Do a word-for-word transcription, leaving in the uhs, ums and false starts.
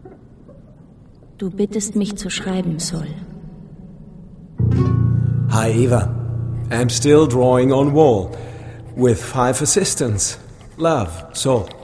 Du bittest mich zu schreiben, Sol. Hi, Eva. I'm still drawing on wall with five assistants. Love, Sol.